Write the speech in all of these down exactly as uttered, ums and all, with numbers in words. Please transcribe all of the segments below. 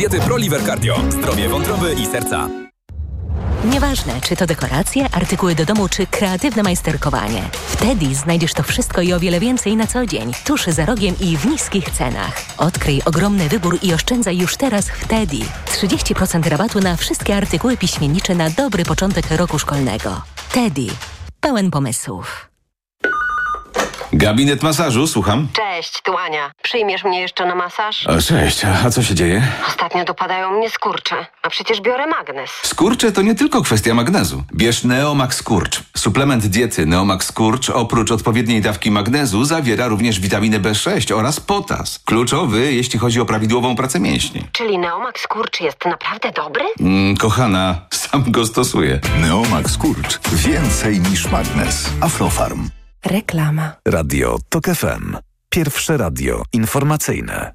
Diety ProLiver Cardio. Zdrowie wątroby i serca. Nieważne, czy to dekoracje, artykuły do domu, czy kreatywne majsterkowanie. W Teddy znajdziesz to wszystko i o wiele więcej na co dzień. Tuż za rogiem i w niskich cenach. Odkryj ogromny wybór i oszczędzaj już teraz w Teddy. trzydzieści procent rabatu na wszystkie artykuły piśmiennicze na dobry początek roku szkolnego. Teddy. Pełen pomysłów. Gabinet masażu, słucham. Cześć, tu Ania. Przyjmiesz mnie jeszcze na masaż? O, cześć, a co się dzieje? Ostatnio dopadają mnie skurcze, a przecież biorę magnes. Skurcze to nie tylko kwestia magnezu. Bierz Neomax Skurcz. Suplement diety Neomax Skurcz oprócz odpowiedniej dawki magnezu zawiera również witaminę B sześć oraz potas. Kluczowy, jeśli chodzi o prawidłową pracę mięśni. Czyli Neomax Skurcz jest naprawdę dobry? Mm, kochana, sam go stosuję. Neomax Skurcz. Więcej niż magnes. Aflofarm. Reklama. Radio TOK F M. Pierwsze radio informacyjne.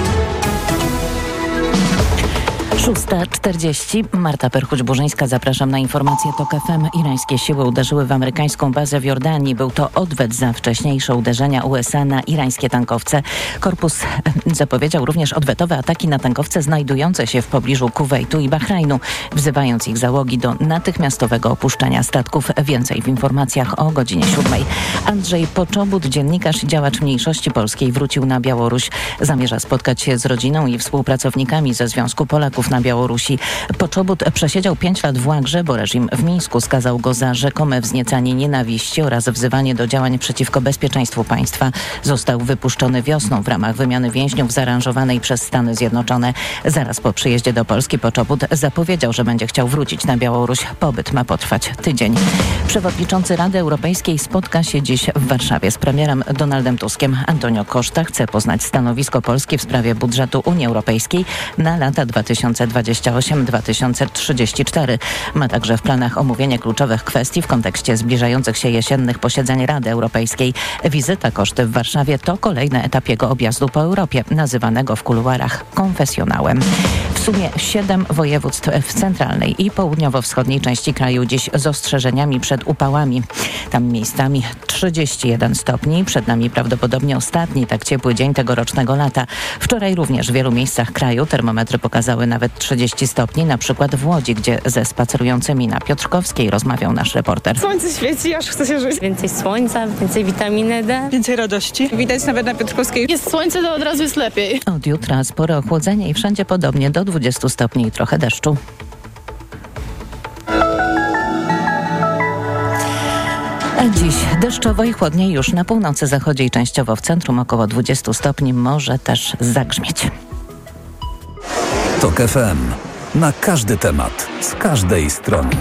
szósta czterdzieści. Marta Perchuć-Burzyńska, zapraszam na informację TOK F M. Irańskie siły uderzyły w amerykańską bazę w Jordanii. Był to odwet za wcześniejsze uderzenia U S A na irańskie tankowce. Korpus zapowiedział również odwetowe ataki na tankowce znajdujące się w pobliżu Kuwejtu i Bahrajnu, wzywając ich załogi do natychmiastowego opuszczenia statków. Więcej w informacjach o godzinie siódmej. Andrzej Poczobut, dziennikarz i działacz mniejszości polskiej, wrócił na Białoruś. Zamierza spotkać się z rodziną i współpracownikami ze Związku Polaków na Białorusi. Poczobut przesiedział pięć lat w łagrze, bo reżim w Mińsku skazał go za rzekome wzniecanie nienawiści oraz wzywanie do działań przeciwko bezpieczeństwu państwa. Został wypuszczony wiosną w ramach wymiany więźniów zaaranżowanej przez Stany Zjednoczone. Zaraz po przyjeździe do Polski Poczobut zapowiedział, że będzie chciał wrócić na Białoruś. Pobyt ma potrwać tydzień. Przewodniczący Rady Europejskiej spotka się dziś w Warszawie z premierem Donaldem Tuskiem. Antonio Costa chce poznać stanowisko Polski w sprawie budżetu Unii Europejskiej na lata dwa tysiące dwudziesty ósmy do dwa tysiące trzydziestego czwartego. Ma także w planach omówienie kluczowych kwestii w kontekście zbliżających się jesiennych posiedzeń Rady Europejskiej. Wizyta Costa w Warszawie to kolejny etap jego objazdu po Europie, nazywanego w kuluarach konfesjonałem. W sumie siedem województw w centralnej i południowo-wschodniej części kraju dziś z ostrzeżeniami przed upałami. Tam miejscami trzydzieści jeden stopni. Przed nami prawdopodobnie ostatni tak ciepły dzień tegorocznego lata. Wczoraj również w wielu miejscach kraju termometry pokazały nawet trzydzieści stopni, na przykład w Łodzi, gdzie ze spacerującymi na Piotrkowskiej rozmawiał nasz reporter. Słońce świeci, aż chce się żyć. Więcej słońca, więcej witaminy D. Więcej radości. Widać nawet na Piotrkowskiej. Jest słońce, to od razu jest lepiej. Od jutra spore ochłodzenie i wszędzie podobnie do dwudziestu stopni i trochę deszczu. A dziś deszczowo i chłodniej już na północy, zachodzie i częściowo w centrum, około dwudziestu stopni, może też zagrzmieć. TOK F M. Na każdy temat, z każdej strony.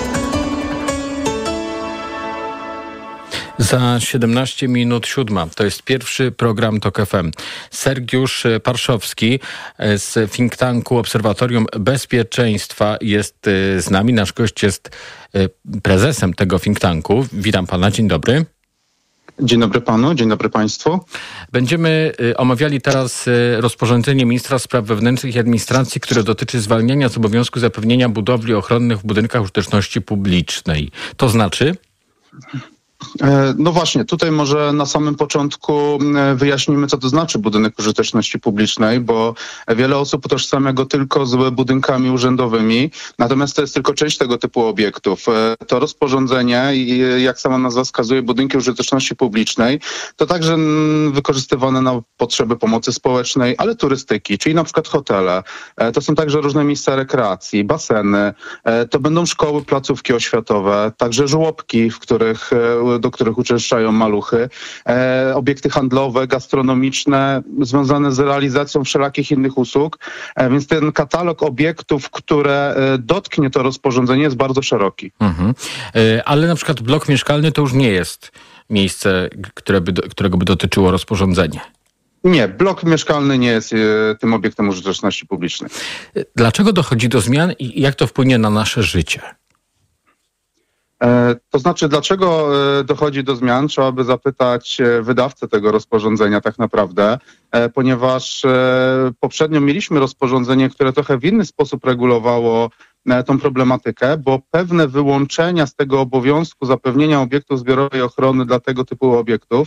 Za siedemnaście minut siódma. To jest pierwszy program TOK F M. Sergiusz Parszowski z think tanku Obserwatorium Bezpieczeństwa jest z nami. Nasz gość jest prezesem tego think tanku. Witam pana, dzień dobry. Dzień dobry panu, dzień dobry państwu. Będziemy omawiali teraz rozporządzenie ministra spraw wewnętrznych i administracji, które dotyczy zwalniania z obowiązku zapewnienia budowli ochronnych w budynkach użyteczności publicznej. To znaczy? No właśnie, tutaj może na samym początku wyjaśnimy, co to znaczy budynek użyteczności publicznej, bo wiele osób utożsamia go tylko z budynkami urzędowymi, natomiast to jest tylko część tego typu obiektów. To rozporządzenie, jak sama nazwa wskazuje, budynki użyteczności publicznej, to także wykorzystywane na potrzeby pomocy społecznej, ale turystyki, czyli na przykład hotele. To są także różne miejsca rekreacji, baseny, to będą szkoły, placówki oświatowe, także żłobki, w których do których uczęszczają maluchy, e, obiekty handlowe, gastronomiczne, związane z realizacją wszelakich innych usług. E, więc ten katalog obiektów, które e, dotknie to rozporządzenie, jest bardzo szeroki. Mhm. E, ale na przykład blok mieszkalny to już nie jest miejsce, które by, którego by dotyczyło rozporządzenie. Nie, blok mieszkalny nie jest e, tym obiektem użyteczności publicznej. Dlaczego dochodzi do zmian i jak to wpłynie na nasze życie? To znaczy, dlaczego dochodzi do zmian? Trzeba by zapytać wydawcę tego rozporządzenia tak naprawdę, ponieważ poprzednio mieliśmy rozporządzenie, które trochę w inny sposób regulowało tą problematykę, bo pewne wyłączenia z tego obowiązku zapewnienia obiektów zbiorowej ochrony dla tego typu obiektów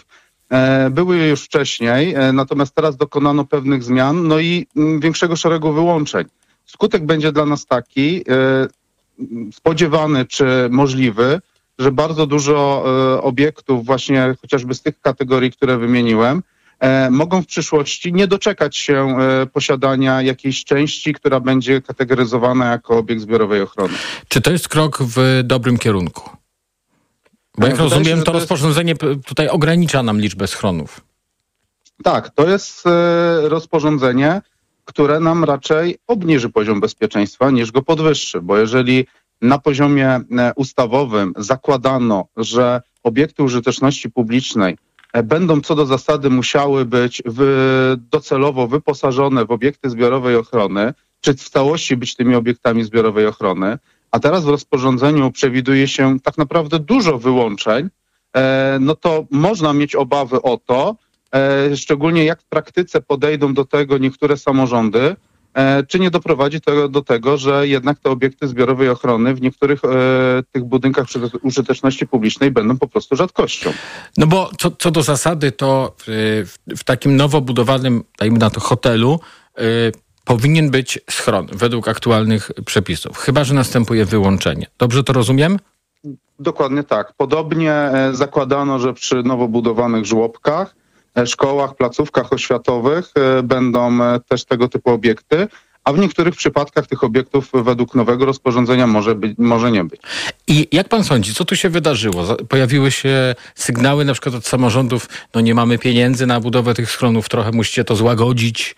były już wcześniej, natomiast teraz dokonano pewnych zmian, no i większego szeregu wyłączeń. Skutek będzie dla nas taki, spodziewany czy możliwy, że bardzo dużo obiektów właśnie chociażby z tych kategorii, które wymieniłem, mogą w przyszłości nie doczekać się posiadania jakiejś części, która będzie kategoryzowana jako obiekt zbiorowej ochrony. Czy to jest krok w dobrym kierunku? Bo jak Wydaje rozumiem, się, to to jest... rozporządzenie tutaj ogranicza nam liczbę schronów. Tak, to jest rozporządzenie, które nam raczej obniży poziom bezpieczeństwa niż go podwyższy, bo jeżeli na poziomie ustawowym zakładano, że obiekty użyteczności publicznej będą co do zasady musiały być wy, docelowo wyposażone w obiekty zbiorowej ochrony, czy w całości być tymi obiektami zbiorowej ochrony, a teraz w rozporządzeniu przewiduje się tak naprawdę dużo wyłączeń, e, no to można mieć obawy o to, e, szczególnie jak w praktyce podejdą do tego niektóre samorządy, e, czy nie doprowadzi to do tego, że jednak te obiekty zbiorowej ochrony w niektórych e, tych budynkach użyteczności publicznej będą po prostu rzadkością. No bo co, co do zasady, to w, w takim nowo budowanym, dajmy na to, hotelu y, powinien być schron według aktualnych przepisów, chyba że następuje wyłączenie. Dobrze to rozumiem? Dokładnie tak. Podobnie e, zakładano, że przy nowo budowanych żłobkach, e, szkołach, placówkach oświatowych e, będą e, też tego typu obiekty, a w niektórych przypadkach tych obiektów według nowego rozporządzenia może, być, może nie być. I jak pan sądzi, co tu się wydarzyło? Pojawiły się sygnały na przykład od samorządów, no nie mamy pieniędzy na budowę tych schronów, trochę musicie to złagodzić.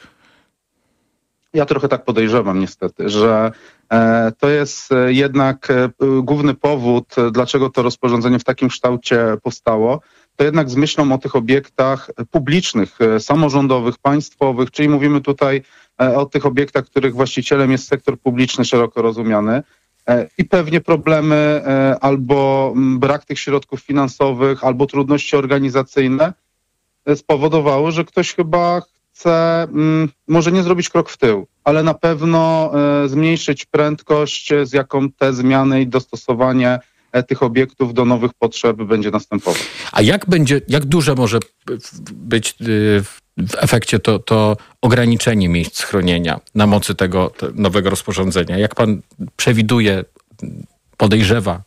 Ja trochę tak podejrzewam niestety, że e, to jest jednak e, główny powód, dlaczego to rozporządzenie w takim kształcie powstało, to jednak z myślą o tych obiektach publicznych, e, samorządowych, państwowych, czyli mówimy tutaj e, o tych obiektach, których właścicielem jest sektor publiczny szeroko rozumiany e, i pewnie problemy e, albo brak tych środków finansowych, albo trudności organizacyjne e, spowodowały, że ktoś chyba chce mm, może nie zrobić krok w tył, ale na pewno e, zmniejszyć prędkość, z jaką te zmiany i dostosowanie e, tych obiektów do nowych potrzeb będzie następować. A jak będzie, jak duże może być y, w efekcie to, to ograniczenie miejsc schronienia na mocy tego te nowego rozporządzenia? Jak pan przewiduje, podejrzewa?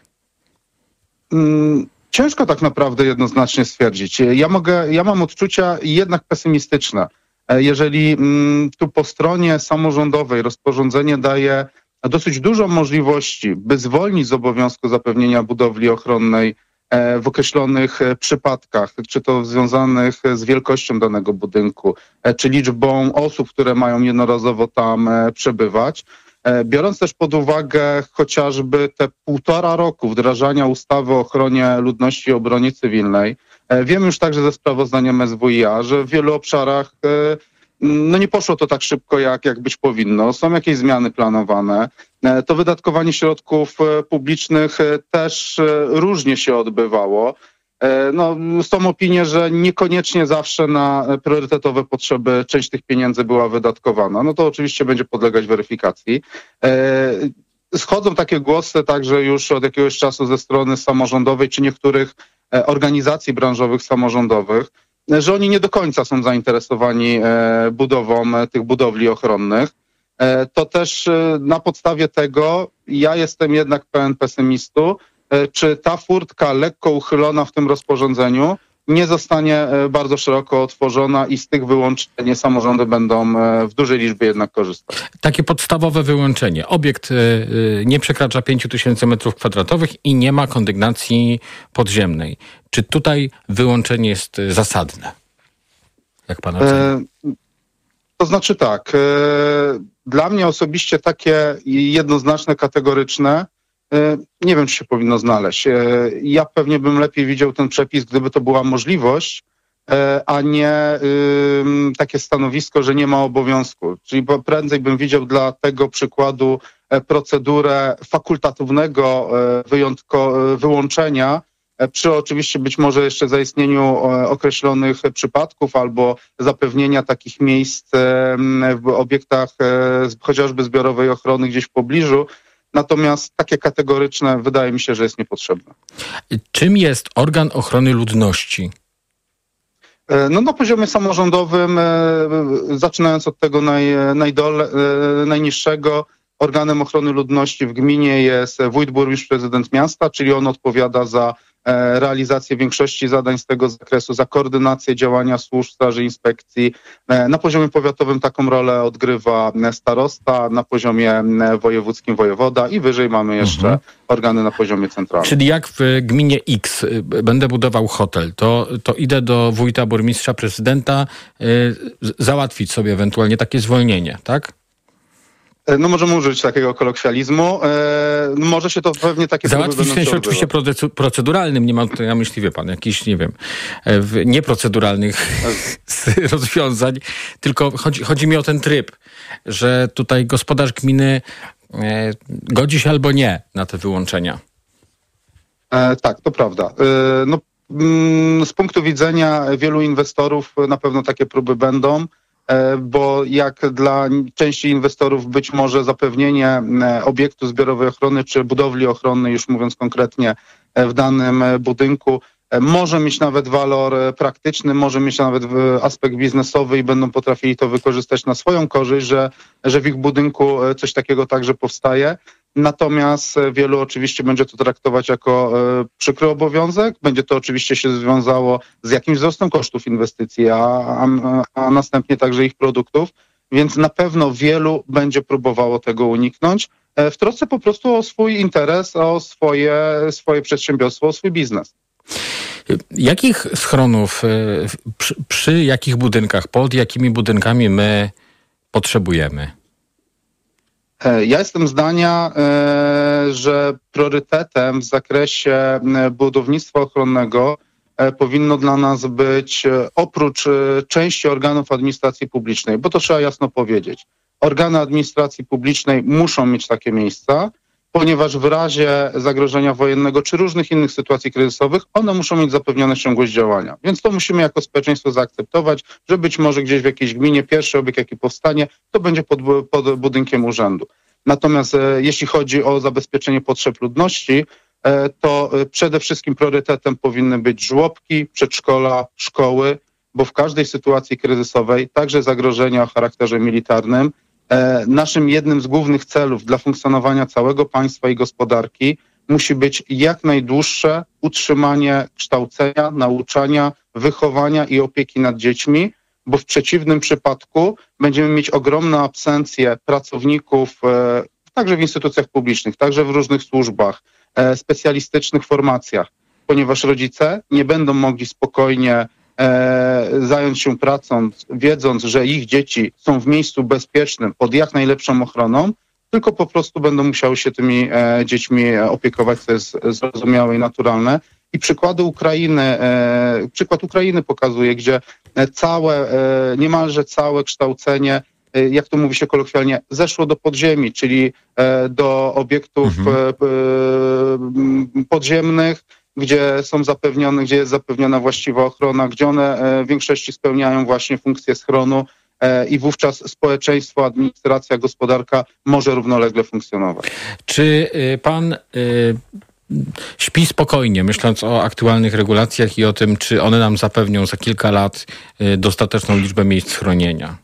Mm. Ciężko tak naprawdę jednoznacznie stwierdzić. Ja mogę, ja mam odczucia jednak pesymistyczne. Jeżeli mm, tu po stronie samorządowej rozporządzenie daje dosyć dużo możliwości, by zwolnić z obowiązku zapewnienia budowli ochronnej e, w określonych e, przypadkach, czy to związanych z wielkością danego budynku, e, czy liczbą osób, które mają jednorazowo tam e, przebywać, biorąc też pod uwagę chociażby te półtora roku wdrażania ustawy o ochronie ludności i obronie cywilnej, wiemy już także ze sprawozdaniem S W I A, że w wielu obszarach no nie poszło to tak szybko, jak, jak być powinno. Są jakieś zmiany planowane. To wydatkowanie środków publicznych też różnie się odbywało. No, są opinie, że niekoniecznie zawsze na priorytetowe potrzeby część tych pieniędzy była wydatkowana. No to oczywiście będzie podlegać weryfikacji. Schodzą takie głosy także już od jakiegoś czasu ze strony samorządowej czy niektórych organizacji branżowych samorządowych, że oni nie do końca są zainteresowani budową tych budowli ochronnych. To też na podstawie tego ja jestem jednak pełen pesymistu, czy ta furtka lekko uchylona w tym rozporządzeniu nie zostanie bardzo szeroko otworzona i z tych wyłączeń samorządy będą w dużej liczbie jednak korzystać. Takie podstawowe wyłączenie. Obiekt nie przekracza pięć tysięcy metrów kwadratowych i nie ma kondygnacji podziemnej. Czy tutaj wyłączenie jest zasadne? Jak pan ocenia? E, to znaczy tak. E, dla mnie osobiście takie jednoznaczne, kategoryczne nie wiem, czy się powinno znaleźć. Ja pewnie bym lepiej widział ten przepis, gdyby to była możliwość, a nie takie stanowisko, że nie ma obowiązku. Czyli prędzej bym widział dla tego przykładu procedurę fakultatywnego wyjątko, wyłączenia przy oczywiście być może jeszcze zaistnieniu określonych przypadków albo zapewnienia takich miejsc w obiektach chociażby zbiorowej ochrony gdzieś w pobliżu. Natomiast takie kategoryczne wydaje mi się, że jest niepotrzebne. Czym jest organ ochrony ludności? No na poziomie samorządowym, zaczynając od tego naj, najdole, najniższego, organem ochrony ludności w gminie jest wójt, burmistrz, prezydent miasta, czyli on odpowiada za realizację większości zadań z tego zakresu, za koordynację działania służb, straży, inspekcji. Na poziomie powiatowym taką rolę odgrywa starosta, na poziomie wojewódzkim wojewoda i wyżej mamy jeszcze mhm. organy na poziomie centralnym. Czyli jak w gminie X będę budował hotel, to, to idę do wójta, burmistrza, prezydenta y, załatwić sobie ewentualnie takie zwolnienie, tak? No możemy użyć takiego kolokwializmu. E, może się to pewnie takie... Załatwić w sensie oczywiście proceduralnym, nie mam tutaj na myśli, wie pan, jakichś, nie wiem, nieproceduralnych rozwiązań, tylko chodzi, chodzi mi o ten tryb, że tutaj gospodarz gminy e, godzi się albo nie na te wyłączenia. E, tak, to prawda. E, no, mm, z punktu widzenia wielu inwestorów na pewno takie próby będą, bo jak dla części inwestorów być może zapewnienie obiektu zbiorowej ochrony czy budowli ochronnej, już mówiąc konkretnie, w danym budynku, może mieć nawet walor praktyczny, może mieć nawet aspekt biznesowy i będą potrafili to wykorzystać na swoją korzyść, że, że w ich budynku coś takiego także powstaje. Natomiast wielu oczywiście będzie to traktować jako e, przykry obowiązek. Będzie to oczywiście się związało z jakimś wzrostem kosztów inwestycji, a, a, a następnie także ich produktów. Więc na pewno wielu będzie próbowało tego uniknąć e, w trosce po prostu o swój interes, o swoje, swoje przedsiębiorstwo, o swój biznes. Jakich schronów, przy, przy jakich budynkach, pod jakimi budynkami my potrzebujemy? Ja jestem zdania, że priorytetem w zakresie budownictwa ochronnego powinno dla nas być oprócz części organów administracji publicznej, bo to trzeba jasno powiedzieć. Organy administracji publicznej muszą mieć takie miejsca, ponieważ w razie zagrożenia wojennego czy różnych innych sytuacji kryzysowych one muszą mieć zapewnione ciągłość działania. Więc to musimy jako społeczeństwo zaakceptować, że być może gdzieś w jakiejś gminie pierwszy obiekt, jaki powstanie, to będzie pod, pod budynkiem urzędu. Natomiast e, jeśli chodzi o zabezpieczenie potrzeb ludności, e, to e, przede wszystkim priorytetem powinny być żłobki, przedszkola, szkoły, bo w każdej sytuacji kryzysowej, także zagrożenia o charakterze militarnym, e, naszym jednym z głównych celów dla funkcjonowania całego państwa i gospodarki musi być jak najdłuższe utrzymanie kształcenia, nauczania, wychowania i opieki nad dziećmi, bo w przeciwnym przypadku będziemy mieć ogromną absencję pracowników e, także w instytucjach publicznych, także w różnych służbach, e, specjalistycznych formacjach, ponieważ rodzice nie będą mogli spokojnie e, zająć się pracą, wiedząc, że ich dzieci są w miejscu bezpiecznym, pod jak najlepszą ochroną, tylko po prostu będą musiały się tymi e, dziećmi opiekować, co jest zrozumiałe i naturalne. I przykłady Ukrainy, e, przykład Ukrainy pokazuje, gdzie całe, e, niemalże całe kształcenie, e, jak to mówi się kolokwialnie, zeszło do podziemi, czyli e, do obiektów mhm. e, e, podziemnych, gdzie są zapewnione, gdzie jest zapewniona właściwa ochrona, gdzie one e, w większości spełniają właśnie funkcję schronu e, i wówczas społeczeństwo, administracja, gospodarka może równolegle funkcjonować. Czy y, pan... Y... śpi spokojnie, myśląc o aktualnych regulacjach i o tym, czy one nam zapewnią za kilka lat dostateczną liczbę miejsc schronienia?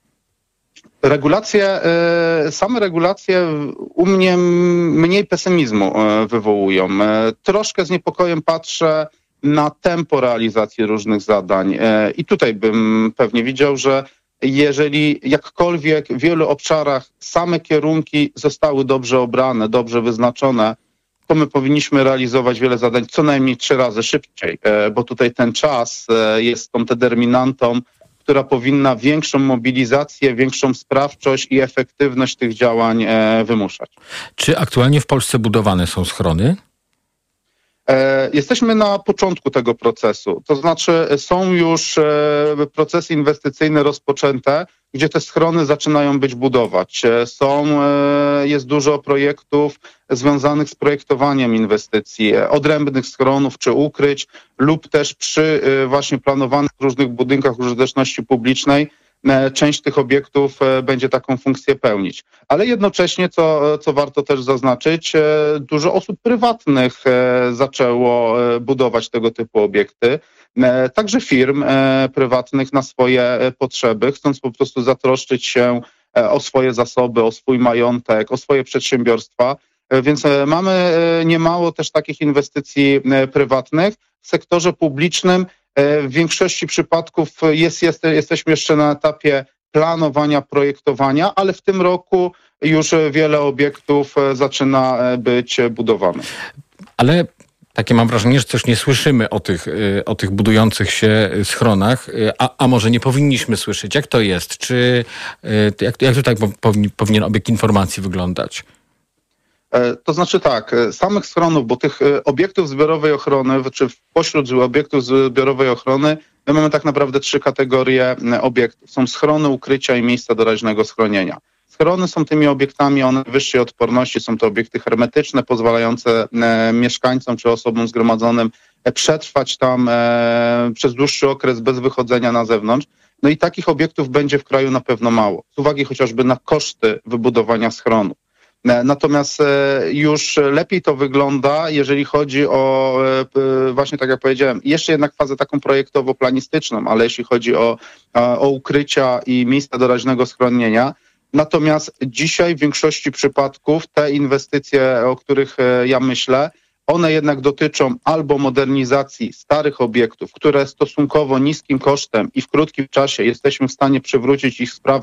Regulacje, same regulacje u mnie mniej pesymizmu wywołują. Troszkę z niepokojem patrzę na tempo realizacji różnych zadań i tutaj bym pewnie widział, że jeżeli jakkolwiek w wielu obszarach same kierunki zostały dobrze obrane, dobrze wyznaczone, to my powinniśmy realizować wiele zadań co najmniej trzy razy szybciej, bo tutaj ten czas jest tą determinantą, która powinna większą mobilizację, większą sprawczość i efektywność tych działań wymuszać. Czy aktualnie w Polsce budowane są schrony? Jesteśmy na początku tego procesu, to znaczy są już procesy inwestycyjne rozpoczęte, gdzie te schrony zaczynają być budować. Są, jest dużo projektów związanych z projektowaniem inwestycji, odrębnych schronów czy ukryć lub też przy właśnie planowanych różnych budynkach użyteczności publicznej część tych obiektów będzie taką funkcję pełnić. Ale jednocześnie, co, co warto też zaznaczyć, dużo osób prywatnych zaczęło budować tego typu obiekty, także firm prywatnych na swoje potrzeby, chcąc po prostu zatroszczyć się o swoje zasoby, o swój majątek, o swoje przedsiębiorstwa. Więc mamy niemało też takich inwestycji prywatnych. W sektorze publicznym w większości przypadków jest, jest, jesteśmy jeszcze na etapie planowania, projektowania, ale w tym roku już wiele obiektów zaczyna być budowanych. Ale takie mam wrażenie, że coś nie słyszymy o tych, o tych budujących się schronach, a, a może nie powinniśmy słyszeć. Jak to jest? Czy jak, jak tutaj powinien, powinien obieg informacji wyglądać? To znaczy tak, samych schronów, bo tych obiektów zbiorowej ochrony, czy pośród obiektów zbiorowej ochrony, my mamy tak naprawdę trzy kategorie obiektów. Są schrony, ukrycia i miejsca doraźnego schronienia. Schrony są tymi obiektami o najwyższej odporności, są to obiekty hermetyczne, pozwalające mieszkańcom czy osobom zgromadzonym przetrwać tam przez dłuższy okres bez wychodzenia na zewnątrz. No i takich obiektów będzie w kraju na pewno mało, z uwagi chociażby na koszty wybudowania schronu. Natomiast już lepiej to wygląda, jeżeli chodzi o, właśnie tak jak powiedziałem, jeszcze jednak fazę taką projektowo-planistyczną, ale jeśli chodzi o, o ukrycia i miejsca doraźnego schronienia. Natomiast dzisiaj w większości przypadków te inwestycje, o których ja myślę, one jednak dotyczą albo modernizacji starych obiektów, które stosunkowo niskim kosztem i w krótkim czasie jesteśmy w stanie przywrócić ich sprawność